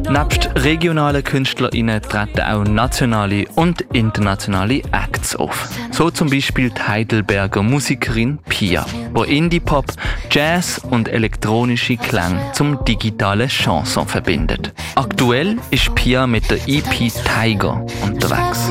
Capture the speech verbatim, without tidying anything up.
Nebst regionalen KünstlerInnen treten auch nationale und internationale Acts auf. So zum Beispiel die Heidelberger Musikerin Pia, die Indie-Pop, Jazz und elektronische Klänge zum digitalen Chanson verbindet. Aktuell ist Pia mit der E P Tiger unterwegs.